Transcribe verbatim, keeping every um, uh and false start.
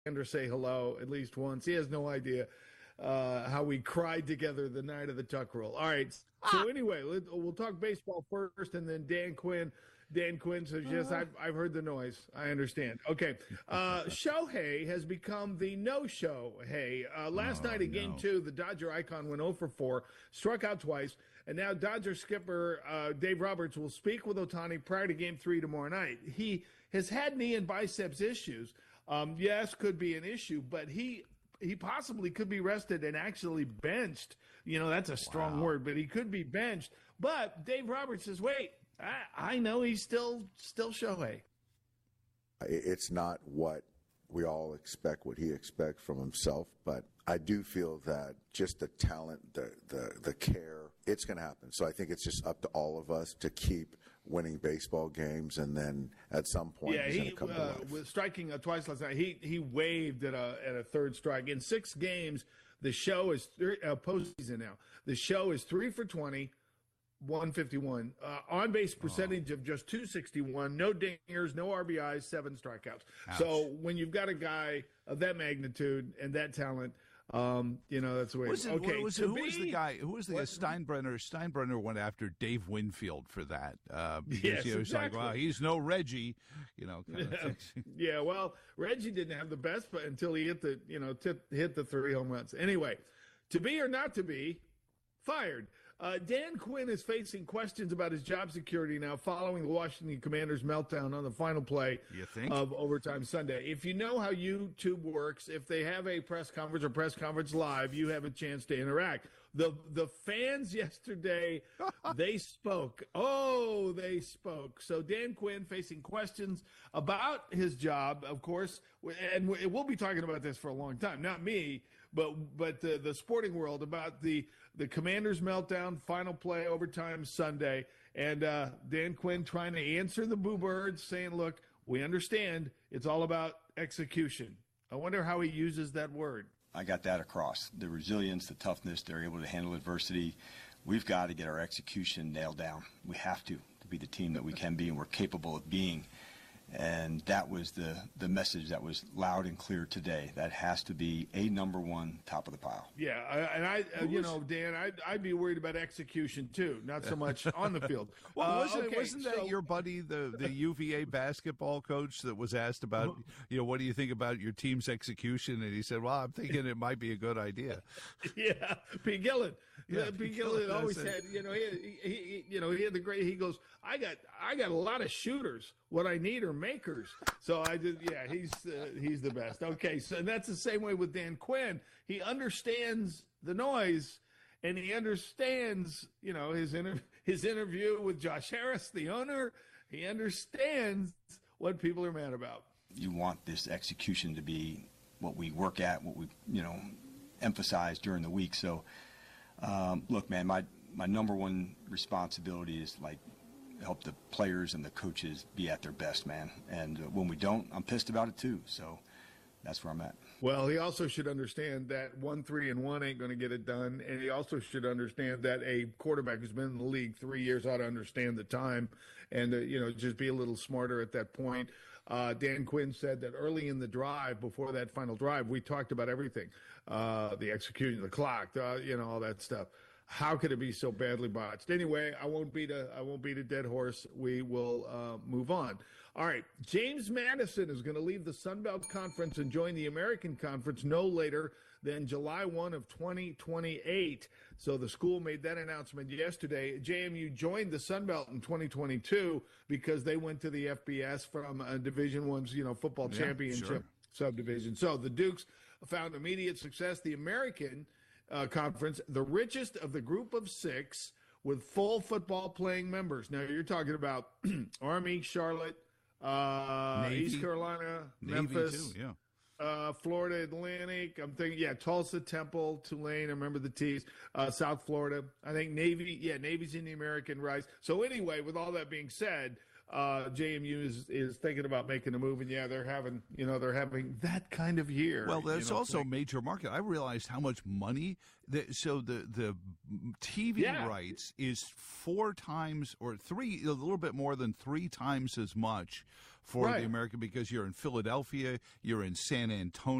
Alexander say hello at least once. He has no idea uh, how we cried together the night of the tuck roll. All right. So anyway, let, we'll talk baseball first, and then Dan Quinn. Dan Quinn says, yes, I've, I've heard the noise. I understand. Okay. Uh, Shohei has become the no-show. Hey, uh, last oh, night in no. game two, the Dodger icon went oh for four, struck out twice, and now Dodger skipper uh, Dave Roberts will speak with Ohtani prior to game three tomorrow night. He has had knee and biceps issues. Um, yes, could be an issue, but he he possibly could be rested and actually benched. You know, that's a strong wow. word, but he could be benched. But Dave Roberts says, wait, I, I know he's still still Shohei. It's not what we all expect, what he expects from himself, but I do feel that just the talent, the the, the care, it's going to happen. So I think it's just up to all of us to keep winning baseball games, and then at some point yeah, he's he going to come uh, to life. Was striking uh, twice last night. He he waved at a at a third strike in six games. The show is th- uh, postseason now. The show is three for twenty. one fifty-one. Uh, on-base percentage oh. of just two sixty-one. No dingers, no R B Is, seven strikeouts. Ouch. So when you've got a guy of that magnitude and that talent, um, you know, that's the way was it is. Okay, was, who be, was the guy? Who was the what, Steinbrenner? Steinbrenner went after Dave Winfield for that. Uh, because, yes, you know, it's exactly. like, well, he's no Reggie, you know. Kind of yeah, well, Reggie didn't have the best, but until he hit the, you know, t- hit the three home runs. Anyway, to be or not to be, fired. Uh, Dan Quinn is facing questions about his job security now following the Washington Commanders' meltdown on the final play you think? of Overtime Sunday. If you know how YouTube works, if they have a press conference or press conference live, you have a chance to interact. The the fans yesterday, they spoke. Oh, they spoke. So Dan Quinn facing questions about his job, of course, and we'll be talking about this for a long time. Not me, but but the, the sporting world, about the, the Commanders' meltdown, final play, overtime Sunday, and uh, Dan Quinn trying to answer the boo birds, saying, look, we understand it's all about execution. I wonder how he uses that word. I got that across. The resilience, the toughness, they're able to handle adversity. We've got to get our execution nailed down. We have to, to be the team that we can be and we're capable of being. And that was the, the message that was loud and clear today. That has to be a number one, top of the pile. Yeah, and I, uh, you know, Dan, I'd, I'd be worried about execution too, not so much on the field. Well, uh, wasn't, okay, wasn't that so, your buddy, the, the U V A basketball coach, that was asked about, you know, what do you think about your team's execution? And he said, well, I'm thinking it might be a good idea. Yeah, Pete Gillen. Yeah, Pete, Pete Gillen Gillen always it. had, you know, he, he, he, you know, he had the great. He goes, I got, I got a lot of shooters. What I need are makers. So I did. Yeah, he's uh, he's the best. Okay, so and that's the same way with Dan Quinn. He understands the noise, and he understands, you know, his inter- his interview with Josh Harris, the owner. He understands what people are mad about. You want this execution to be what we work at, what we, you know, emphasize during the week. So, um, look, man, my my number one responsibility is like help the players and the coaches be at their best, man. And uh, when we don't, I'm pissed about it too. So that's where I'm at. Well, he also should understand that one, three, and one ain't going to get it done. And he also should understand that a quarterback who's been in the league three years ought to understand the time and, uh, you know, just be a little smarter at that point. Uh, Dan Quinn said that early in the drive, before that final drive, we talked about everything, uh, the execution, the clock, uh, you know, all that stuff. How could it be so badly botched? Anyway, I won't beat a I won't beat a dead horse. We will uh, move on. All right, James Madison is going to leave the Sun Belt Conference and join the American Conference no later than July first of twenty twenty-eight. So the school made that announcement yesterday. J M U joined the Sun Belt in twenty twenty-two because they went to the F B S from a Division One's you know football yeah, championship sure. subdivision. So the Dukes found immediate success. The American Uh, conference, the richest of the group of six with full football playing members. Now, you're talking about Army, Charlotte, uh, East Carolina, Navy Memphis, too, yeah. uh, Florida Atlantic. I'm thinking, yeah, Tulsa, Temple, Tulane. I remember the T's. Uh, South Florida. I think Navy, yeah, Navy's in the American Rise. So anyway, with all that being said, uh, J M U is, is thinking about making a move, and yeah, they're having you know they're having that kind of year. Well, there's you know, also like, a major market. I realized how much money. That, so the the T V Yeah. rights is four times or three, a little bit more than three times as much for Right. the American, because you're in Philadelphia, you're in San Antonio.